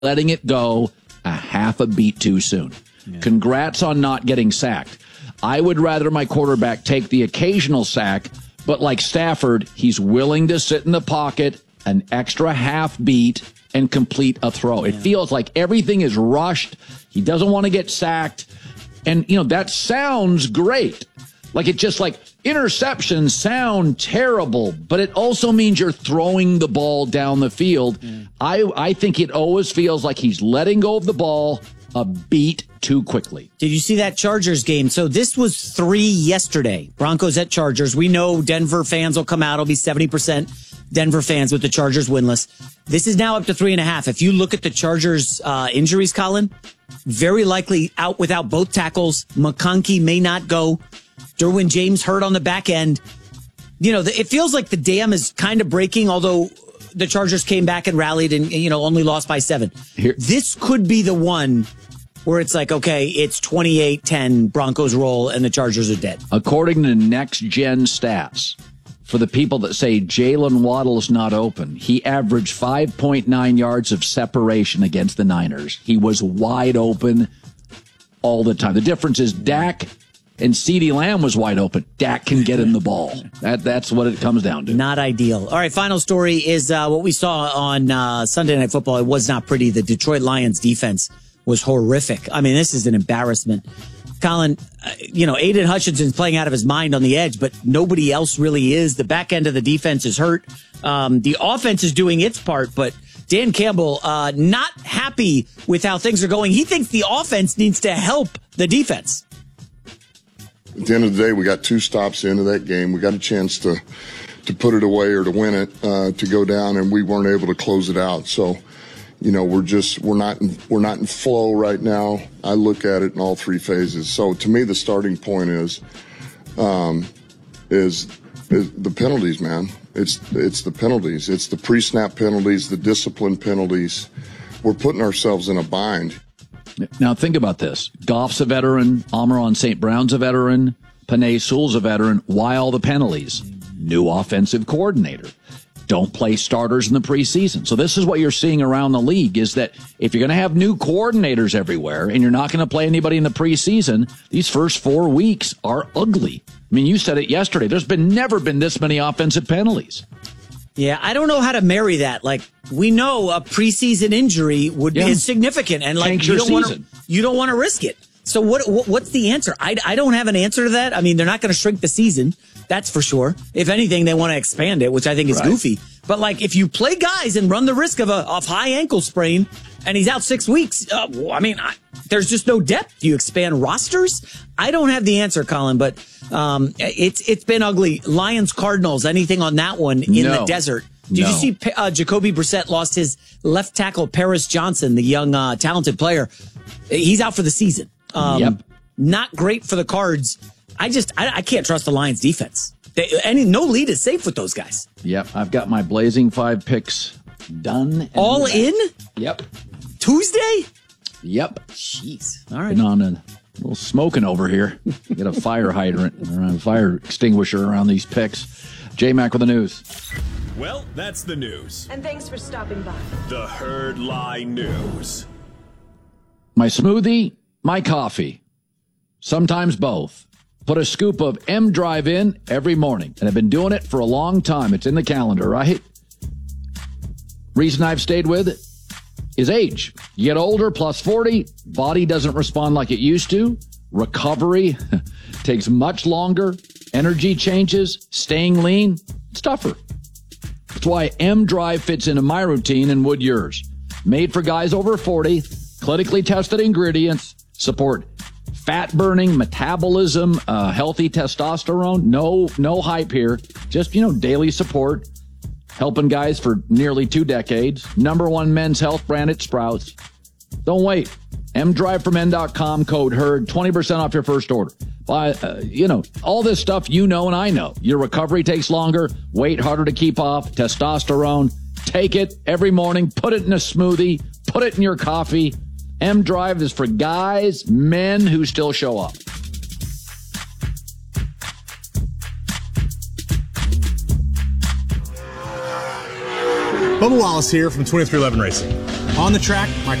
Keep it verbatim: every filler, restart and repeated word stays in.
letting it go a half a beat too soon. Yeah. Congrats on not getting sacked. I would rather my quarterback take the occasional sack, but like Stafford, he's willing to sit in the pocket an extra half beat and complete a throw. Yeah. It feels like everything is rushed. He doesn't want to get sacked. And, you know, that sounds great. Like, it just like interceptions sound terrible, but it also means you're throwing the ball down the field. Yeah. I, I think it always feels like he's letting go of the ball a beat too quickly. Did you see that Chargers game? So this was three yesterday. Broncos at Chargers. We know Denver fans will come out. It'll be seventy percent Denver fans with the Chargers winless. This is now up to three and a half. If you look at the Chargers uh, injuries, Colin, very likely out without both tackles. McConkey may not go. Derwin James hurt on the back end. You know, it feels like the dam is kind of breaking, although the Chargers came back and rallied and, you know, only lost by seven. Here. This could be the one where it's like, okay, it's twenty-eight ten, Broncos roll, and the Chargers are dead. According to Next Gen Stats, for the people that say Jalen Waddle is not open, he averaged five point nine yards of separation against the Niners. He was wide open all the time. The difference is Dak and CeeDee Lamb was wide open. Dak can get him the ball. That That's what it comes down to. Not ideal. All right, final story is uh, what we saw on uh, Sunday Night Football. It was not pretty. The Detroit Lions defense was horrific. I mean, this is an embarrassment. Colin, uh, you know, Aiden Hutchinson's playing out of his mind on the edge, but nobody else really is. The back end of the defense is hurt. Um, the offense is doing its part, but Dan Campbell uh, not happy with how things are going. He thinks the offense needs to help the defense. At the end of the day, we got two stops into that game. We got a chance to to put it away or to win it, uh, to go down, and we weren't able to close it out. So, you know, we're just we're not in, we're not in flow right now. I look at it in all three phases. So to me, the starting point is um, is, is the penalties, man. It's it's the penalties. It's the pre-snap penalties, the discipline penalties. We're putting ourselves in a bind. Now, think about this. Goff's a veteran. Amon Saint Brown's a veteran. Penei Sewell's a veteran. Why all the penalties? New offensive coordinator. Don't play starters in the preseason. So this is what you're seeing around the league, is that if you're going to have new coordinators everywhere and you're not going to play anybody in the preseason, these first four weeks are ugly. I mean, you said it yesterday. There's been never been this many offensive penalties. Yeah, I don't know how to marry that. Like, we know a preseason injury would yeah. be significant, and like Tanks you your don't want season. to you don't want to risk it. So what, what what's the answer? I, I don't have an answer to that. I mean, they're not going to shrink the season, that's for sure. If anything, they want to expand it, which I think is right. goofy. But like, if you play guys and run the risk of a of high ankle sprain, and he's out six weeks, uh, well, I mean, I, there's just no depth. Do you expand rosters? I don't have the answer, Colin, but um, it's it's been ugly. Lions Cardinals, anything on that one in no. the desert? Did no. you see uh, Jacoby Brissett lost his left tackle, Paris Johnson, the young, uh, talented player? He's out for the season. Um, yep. Not great for the Cards. I just, I, I can't trust the Lions defense. They, any, no lead is safe with those guys. Yep. I've got my Blazing Five picks done. All in? Yep. Tuesday? Yep. Jeez. All right. Been on a little smoking over here. Get a fire hydrant or a fire extinguisher around these picks. J-Mac with the news. Well, that's the news. And thanks for stopping by. The Herd Lie News. My smoothie, my coffee. Sometimes both. Put a scoop of M-Drive in every morning. And I've been doing it for a long time. It's in the calendar, right? Reason I've stayed with it is age. You get older, plus forty, body doesn't respond like it used to. Recovery takes much longer. Energy changes. Staying lean, it's tougher. That's why M-Drive fits into my routine and would yours. Made for guys over forty, clinically tested ingredients, support fat-burning, metabolism, uh, healthy testosterone. No, no hype here. Just, you know, daily support. Helping guys for nearly two decades. Number one men's health brand at Sprouts. Don't wait. M drive for men dot com, code HERD, twenty percent off your first order. Buy, uh, you know, all this stuff you know and I know. Your recovery takes longer, weight harder to keep off, testosterone. Take it every morning, put it in a smoothie, put it in your coffee. M-Drive is for guys, men who still show up. Bubba Wallace here from twenty-three eleven Racing. On the track, my